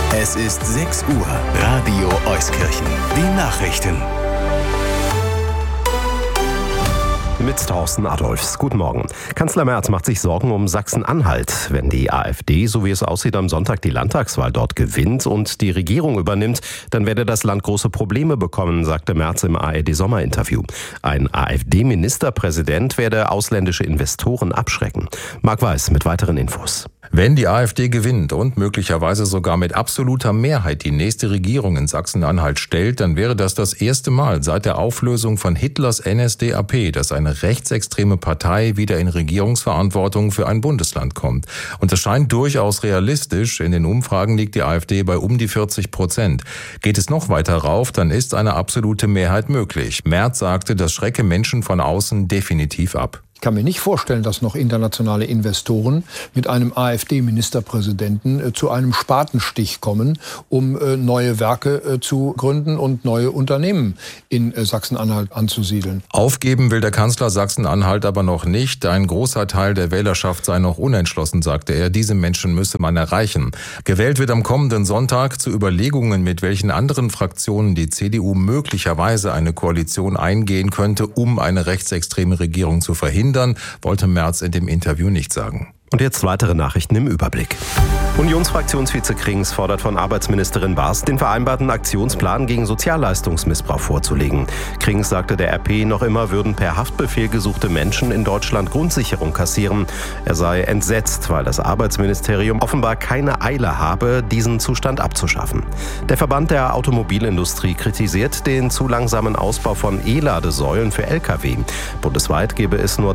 Es ist 6 Uhr. Radio Euskirchen. Die Nachrichten. Mit Thorsten Adolfs. Guten Morgen. Kanzler Merz macht sich Sorgen um Sachsen-Anhalt. Wenn die AfD, so wie es aussieht, am Sonntag die Landtagswahl dort gewinnt und die Regierung übernimmt, dann werde das Land große Probleme bekommen, sagte Merz im ARD-Sommerinterview. Ein AfD-Ministerpräsident werde ausländische Investoren abschrecken. Marc Weiß mit weiteren Infos. Wenn die AfD gewinnt und möglicherweise sogar mit absoluter Mehrheit die nächste Regierung in Sachsen-Anhalt stellt, dann wäre das erste Mal seit der Auflösung von Hitlers NSDAP, dass eine rechtsextreme Partei wieder in Regierungsverantwortung für ein Bundesland kommt. Und das scheint durchaus realistisch. In den Umfragen liegt die AfD bei um die 40%. Geht es noch weiter rauf, dann ist eine absolute Mehrheit möglich. Merz sagte, das schrecke Menschen von außen definitiv ab. Ich kann mir nicht vorstellen, dass noch internationale Investoren mit einem AfD-Ministerpräsidenten zu einem Spatenstich kommen, um neue Werke zu gründen und neue Unternehmen in Sachsen-Anhalt anzusiedeln. Aufgeben will der Kanzler Sachsen-Anhalt aber noch nicht. Ein großer Teil der Wählerschaft sei noch unentschlossen, sagte er. Diese Menschen müsse man erreichen. Gewählt wird am kommenden Sonntag. Zu Überlegungen, mit welchen anderen Fraktionen die CDU möglicherweise eine Koalition eingehen könnte, um eine rechtsextreme Regierung zu verhindern, wollte Merz in dem Interview nicht sagen. Und jetzt weitere Nachrichten im Überblick. Unionsfraktionsvize Krings fordert von Arbeitsministerin Bast, den vereinbarten Aktionsplan gegen Sozialleistungsmissbrauch vorzulegen. Krings sagte der RP, noch immer würden per Haftbefehl gesuchte Menschen in Deutschland Grundsicherung kassieren. Er sei entsetzt, weil das Arbeitsministerium offenbar keine Eile habe, diesen Zustand abzuschaffen. Der Verband der Automobilindustrie kritisiert den zu langsamen Ausbau von E-Ladesäulen für Lkw. Bundesweit gäbe es nur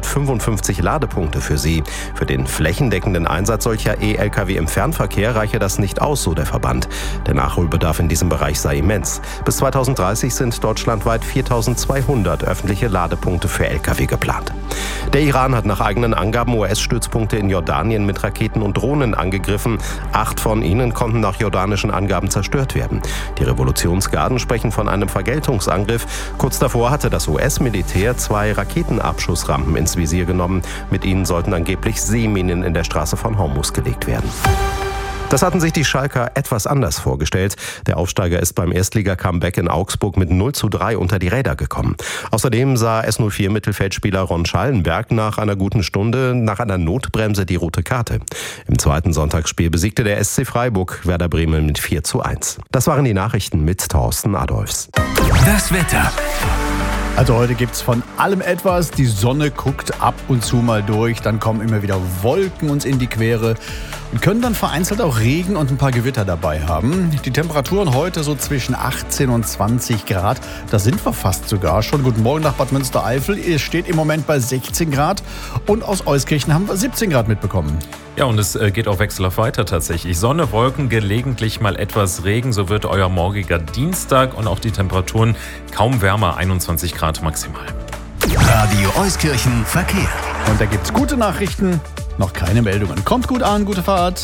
355 Ladepunkte für sie. Für den flächendeckenden Einsatz solcher E-Lkw im Fernverkehr reiche das nicht aus, so der Verband. Der Nachholbedarf in diesem Bereich sei immens. Bis 2030 sind deutschlandweit 4.200 öffentliche Ladepunkte für Lkw geplant. Der Iran hat nach eigenen Angaben US-Stützpunkte in Jordanien mit Raketen und Drohnen angegriffen. 8 von ihnen konnten nach jordanischen Angaben zerstört werden. Die Revolutionsgarden sprechen von einem Vergeltungsangriff. Kurz davor hatte das US-Militär 2 Raketenabschussrampen ins Visier genommen. Mit ihnen sollten angeblich Seeminen in der Straße von Hormuz gelegt werden. Das hatten sich die Schalker etwas anders vorgestellt. Der Aufsteiger ist beim Erstliga-Comeback in Augsburg mit 0:3 unter die Räder gekommen. Außerdem sah S04-Mittelfeldspieler Ron Schallenberg nach einer guten Stunde nach einer Notbremse die rote Karte. Im zweiten Sonntagsspiel besiegte der SC Freiburg Werder Bremen mit 4:1. Das waren die Nachrichten mit Thorsten Adolfs. Das Wetter. Also heute gibt's von allem etwas. Die Sonne guckt ab und zu mal durch. Dann kommen immer wieder Wolken uns in die Quere und können dann vereinzelt auch Regen und ein paar Gewitter dabei haben. Die Temperaturen heute so zwischen 18 und 20 Grad. Da sind wir fast sogar schon. Guten Morgen nach Bad Münstereifel. Es steht im Moment bei 16 Grad. Und aus Euskirchen haben wir 17 Grad mitbekommen. Ja, und es geht auch wechselhaft weiter tatsächlich. Sonne, Wolken, gelegentlich mal etwas Regen. So wird euer morgiger Dienstag und auch die Temperaturen kaum wärmer, 21 Grad maximal. Radio Euskirchen Verkehr. Und da gibt's gute Nachrichten. Noch keine Meldungen. Kommt gut an, gute Fahrt.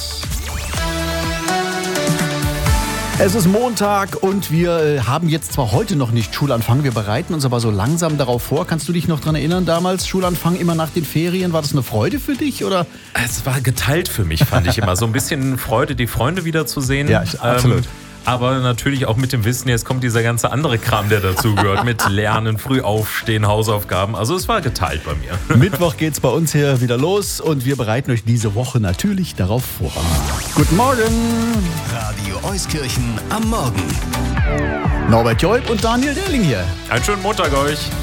Es ist Montag und wir haben jetzt zwar heute noch nicht Schulanfang, wir bereiten uns aber so langsam darauf vor. Kannst du dich noch daran erinnern, damals Schulanfang immer nach den Ferien? War das eine Freude für dich, oder? Es war geteilt für mich, fand ich immer. So ein bisschen Freude, die Freunde wiederzusehen. Ja, absolut. Aber natürlich auch mit dem Wissen, jetzt kommt dieser ganze andere Kram, der dazugehört. Mit Lernen, früh aufstehen, Hausaufgaben. Also es war geteilt bei mir. Mittwoch geht's bei uns hier wieder los und wir bereiten euch diese Woche natürlich darauf vor. Guten Morgen! Radio Euskirchen am Morgen. Norbert Joib und Daniel Dehling hier. Einen schönen Montag euch.